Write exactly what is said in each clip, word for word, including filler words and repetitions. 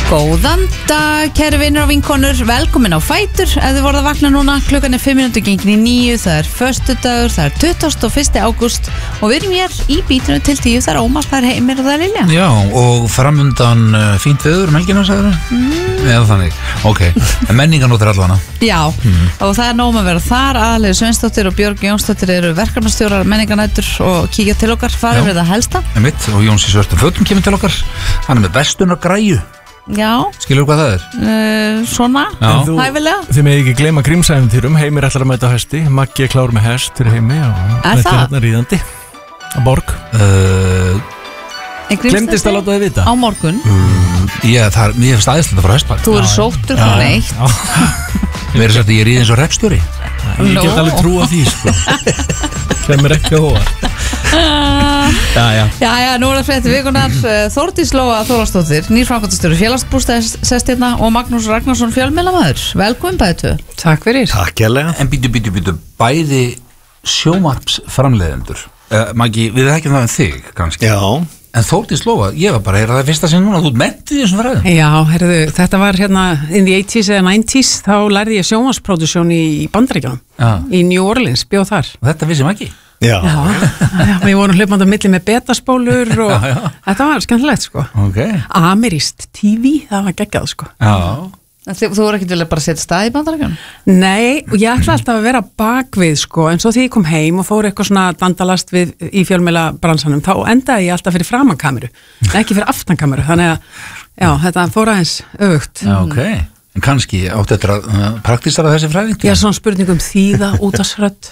Góðan dag, kæri vinnur og vinkonur, velkomin á Fætur. Ef þið voruð að vakna núna, klukkan er fimm mínútur gengin í níu, það er föstudagur, það er tuttugasta og fyrsta ágúst og við erum hér í bítinu til tíu, það er Ómar, það er Heimir og það er Lilja. Já, og framundan uh, fínt veður um helgina, sagður það? Mm. Eða þannig, ok, en menninganóttir allavega. Já, mm. og það er nóg að vera þar, aðlega Sveinsdóttir og Björg Jónsdóttir eru verkefnastjórar menninganætur og kíkja til okkar, farið við það helsta. Mitt, og Jóns í svörtum fötum kemur til okkar, hann er með bestunar græju. Já. Skilur hvað það er? Uh, svona, hæfilega. Þið með ekki gleyma Grímsæventýrum. Heimir ætlar að mæta á hesti, Maggi er klár með hest fyrir Heimi og þetta er hérna ríðandi á borg. uh, Glemdist að láta þið vita á morgun. um, Já, það er mjög staðislega frá hestbæk. Þú eru sóttur frá neitt. Mér er sagt að ég er í eins og reppstjóri. Ég get alveg trú á því sko. Kemur ekki á hóvar. Já, já. Já, já, nú er það frétti vikunar. Þórdís Lóa Þórðarsdóttir, nýr framkvæmdastjóri Félagsbústaðar sest hérna og Magnús Ragnarsson fjölmiðlamaður. Velkomin bæði tvö. Takk fyrir. Takk hérlega. En býtu, býtu, býtu, bæði sjónvarpsframleiðendur. uh, Maggi, við þekkjum það um þig kannski. Já. En Þórdís Lóa, ég var bara að heyra það fyrsta sinn núna, þú mentið þessum fræðum. Já, heyrðu, þetta var hérna in the eighties eða nineties, þá lærði ég sjónvarsprodúksjón í Bandaríkjunum, í New Orleans, bjóð þar. Og þetta vissi Maggi? Já. Já, já, við vorum hlaupandi á milli með betaspólur og já, já. Þetta var skemmtilegt sko. Ok. Amerískt T V, það var geggjað sko. Já. Þú, þú voru ekkert vilja bara setja stað í Bandaríkjunum? Nei, og ég ætla alltaf að vera bakvið sko, en svo því ég kom heim og fór eitthvað svona dandalast við í fjölmiðlabransanum, þá endaði ég alltaf fyrir framankameru, ekki fyrir aftankameru, þannig að já, þetta fór aðeins öfugt. Já, ok. En kannski áttu þetta uh, praktísar að þessi fræðing? Já, svona spurningum þýða, útvarpsrödd.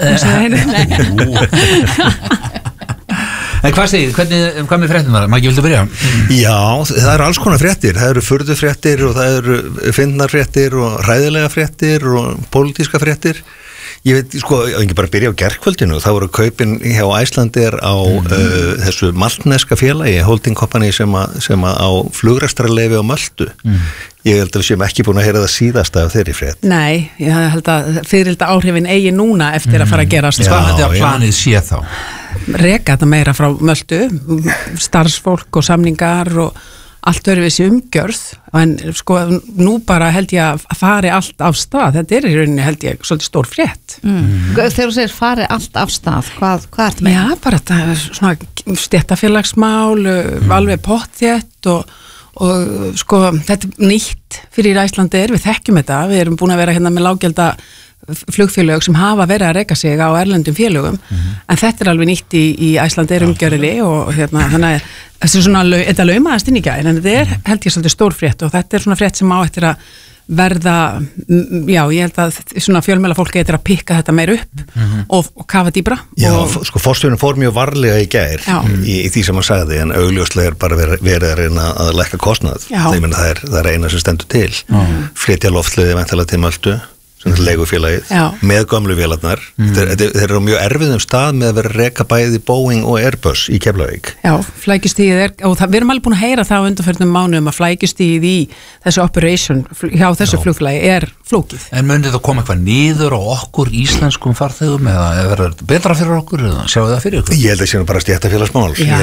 En hvað segir, hvernig, hvað með fréttum það? Maggi, viltu byrja? Já, það eru alls konar fréttir. Það eru furðufréttir og það eru fyndnarfréttir og hræðilega fréttir og pólitíska fréttir. Ég veit, sko, ég ekki bara byrja á gærkvöldinu. Það voru kaupin hjá Icelandair á mm. uh, þessu maltneska félagi, holding company sem, a, sem a, á flugrekstrarleyfi á Möltu. Mm. Ég held að við séum ekki búin að heyra það síðasta af þeirri frétt. Nei, ég held að fyririlda áhrifin eigi núna eftir mm. að fara að gerast. Hvað þetta að planið sé þá? Reka þetta meira frá Möltu, starfsfólk og samningar og allt verið þessi umgjörð, en sko nú bara held ég að fari allt af stað, þetta er í rauninni held ég svolítið stór frétt. Mm. Þegar þú segir fari allt af stað, hvað, hvað er þetta með? Já, bara þetta svona stéttafélagsmál, mm. alveg pottþétt og, og sko þetta er nýtt fyrir Icelandair, við þekkjum þetta, við erum búin að vera hérna með lággjaldda flugfélög sem hafa verið að reka sig á erlendum félögum, mm-hmm. en þetta er alveg nýtt í, í Icelandair umgjörðinni og hérna þannig að þetta er svona, þetta laumaðast inn í gær, en þetta er held ég svolítið stór frétt og þetta er svona frétt sem á eftir að verða, já ég held að svona fjölmiðla fólki eftir að pikka þetta meir upp mm-hmm. og, og kafa dýbra. Já, og, sko forstjórinn fór mjög varlega í gær í, í því sem hann sagði, en augljóslega er bara verið, verið að reyna að lækka kostnað. Það, ég menna, það, er, það er eina sem stendur til. Mm. Flytja loftleiði væntanlega til Möltu, sem er leigufélagið, með gömlu vélarnar. Mm. Þeir, þeir eru á mjög erfiðum stað með að vera að reka bæði Boeing og Airbus í Keflavík. Já, flækjustíðið er, og það, við erum alveg búin að heyra það á undanförnum mánuðum að flækjustíðið í þessu operation, hjá þessu Já. flugfélagi er flókið. En myndi það koma eitthvað niður á okkur íslenskum farþegum eða verður þetta betra fyrir okkur eða sjáu það fyrir ykkur? Ég held að það sé bara stéttafélagsmál.